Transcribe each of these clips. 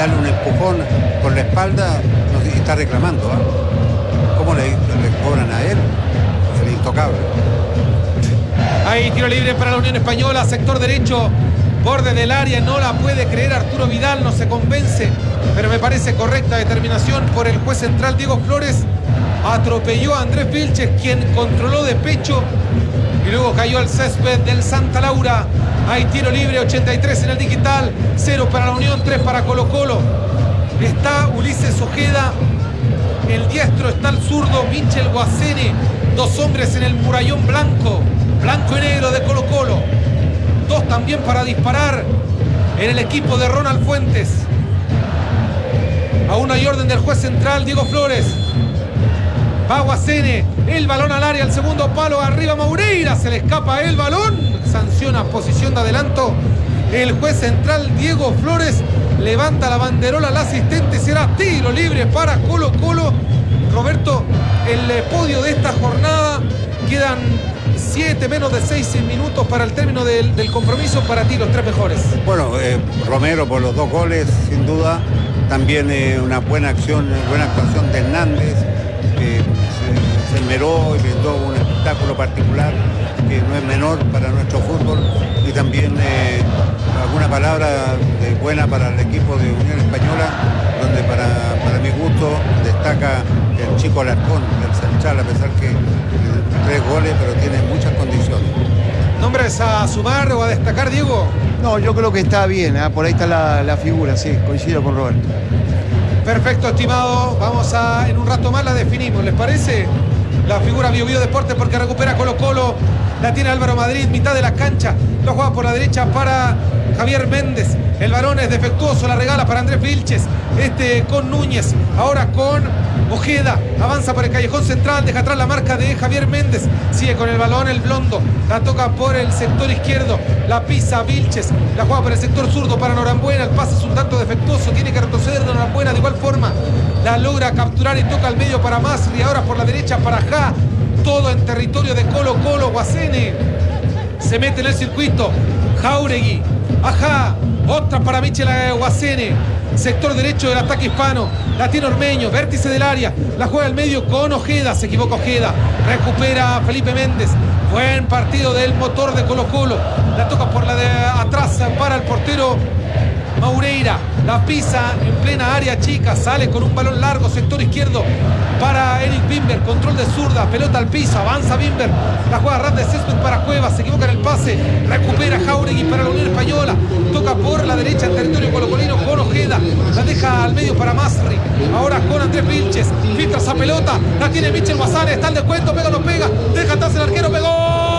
darle un empujón por la espalda y está reclamando. ¿Cómo le cobran a él? El intocable. Ahí tiro libre para la Unión Española, sector derecho, borde del área, no la puede creer Arturo Vidal, no se convence, pero me parece correcta determinación por el juez central Diego Flores. Atropelló a Andrés Vilches, quien controló de pecho y luego cayó al césped del Santa Laura. Hay tiro libre, 83 en el digital, 0 para la Unión, 3 para Colo Colo. Está Ulises Ojeda, el diestro está el zurdo Michel Guacene, dos hombres en el murallón blanco y negro de Colo Colo. Dos también para disparar en el equipo de Ronald Fuentes. Aún hay orden del juez central Diego Flores. Va Guacene, el balón al área, al segundo palo, arriba Maureira, se le escapa el balón, sanciona posición de adelanto. El juez central Diego Flores levanta la banderola al asistente, será tiro libre para Colo Colo. Roberto, el podio de esta jornada, quedan 7 menos de 6 minutos para el término del compromiso. Para ti los tres mejores. Bueno, Romero por los 2 goles, sin duda. También una buena actuación de Hernández. Se esmeró y brindó un espectáculo particular que no es menor para nuestro fútbol. Y también alguna palabra buena para el equipo de Unión Española, donde para mi gusto destaca el chico Alarcón del central, a pesar que 3 goles, pero tiene muchas condiciones. ¿Nombres a sumar o a destacar, Diego? No, yo creo que está bien, por ahí está la figura, sí, coincido con Roberto. Perfecto, estimado. Vamos en un rato más la definimos, ¿les parece? La figura Bio Deportes, porque recupera Colo Colo. La tiene Álvaro Madrid, mitad de la cancha. Lo juega por la derecha para Javier Méndez. El varón es defectuoso, la regala para Andrés Vilches. Con Núñez, ahora con Ojeda. Avanza por el callejón central, deja atrás la marca de Javier Méndez. Sigue con el balón el blondo. La toca por el sector izquierdo. La pisa Vilches. La juega por el sector zurdo para Norambuena. El pase es un tanto defectuoso. Tiene que retroceder de Norambuena. De igual forma, la logra capturar y toca al medio para Masri. Ahora por la derecha para Ja. Todo en territorio de Colo Colo. Guacene se mete en el circuito. Jauregui. Ajá. Otra para Michel Guacene. Sector derecho del ataque hispano. La tiene Ormeño. Vértice del área. La juega al medio con Ojeda. Se equivoca Ojeda. Recupera Felipe Méndez. Buen partido del motor de Colo Colo. La toca por la de atrás para el portero Maureira. La pisa en plena área chica. Sale con un balón largo. Sector izquierdo para Eric Bimber. Control de zurda. Pelota al piso. Avanza Bimber. La juega ras de césped para Cuevas. Se equivoca en el pase. Recupera Jauregui para la Unión Española. Toca por la derecha en territorio colocolino con Ojeda. La deja al medio para Masri. Ahora con Andrés Vilches. Filtra esa pelota. La tiene Michel Guasane. Está el descuento. Pega o no pega. Deja atrás el arquero. Pegó.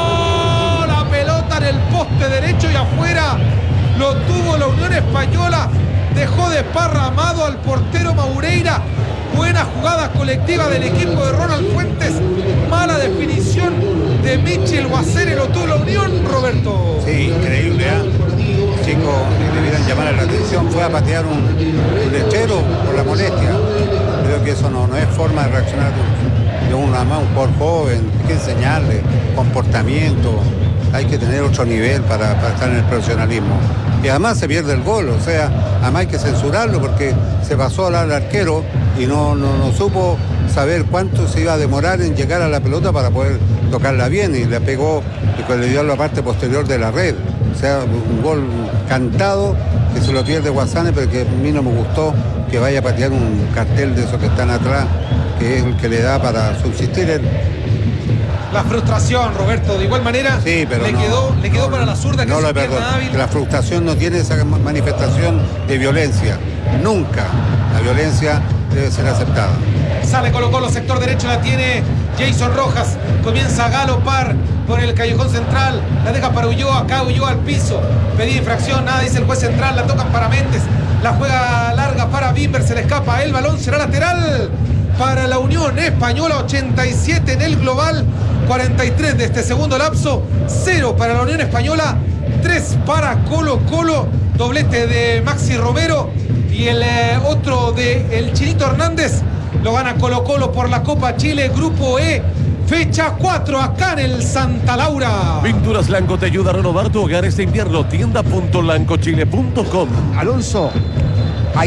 La pelota en el poste derecho y afuera. Lo tuvo la Unión Española. Dejó desparramado al portero Maureira. Buena jugada colectiva del equipo de Ronald Fuentes. Mala definición de Michel Guacene. Lo tuvo la Unión, Roberto. Sí, increíble, Chicos, debieran llamar la atención. Fue a patear un lechero por la molestia. Creo que eso no es forma de reaccionar de un jugador joven. Hay que enseñarle comportamiento. Hay que tener otro nivel para estar en el profesionalismo. Y además se pierde el gol, o sea, además hay que censurarlo porque se pasó al arquero y no supo saber cuánto se iba a demorar en llegar a la pelota para poder tocarla bien, y le pegó y le dio a la parte posterior de la red. O sea, un gol cantado que se lo pierde Guasane, pero que a mí no me gustó que vaya a patear un cartel de esos que están atrás, que es el que le da para subsistir La frustración, Roberto, de igual manera, sí, pero le quedó para la zurda que no es pierna hábil. La frustración no tiene esa manifestación de violencia. Nunca. La violencia debe ser aceptada. Sale Colo Colo, sector derecho, la tiene Jason Rojas. Comienza a galopar por el callejón central. La deja para Ulloa, acá Ulloa al piso. Pedí infracción, nada, dice el juez central. La tocan para Méndez. La juega larga para Bimber, se le escapa. El balón será lateral para la Unión Española. 87 en el global. 43 de este segundo lapso. 0 para la Unión Española. 3 para Colo Colo. Doblete de Maxi Romero. Y el otro de el Chinito Hernández. Lo gana Colo Colo por la Copa Chile, Grupo E, fecha 4 acá en el Santa Laura. Pinturas Lanco te ayuda a renovar tu hogar este invierno. Tienda.lancochile.com. Alonso,